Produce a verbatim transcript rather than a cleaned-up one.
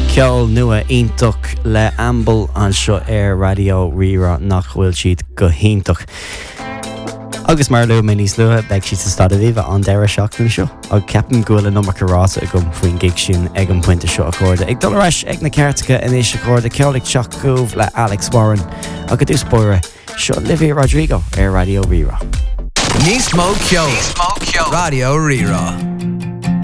Ceol nua iontoch le amble an seo ar radio rira nach bhfuil siad go hiontoch. Agus mar lu minis lua beag si sa stad a bhíh an deire seachtain seo ag ceapan gúil nó marrása a gom faoin gig sin ag an pointe seo a chuirde. Ag dul reis ag na ceartacha in éis a chuirde ceolaigh seachúmh le Alex Warren agus dús spóire seo Olivia Rodrigo ar radio rira. Níos mó ceol. Níos mó ceol. Radio rira.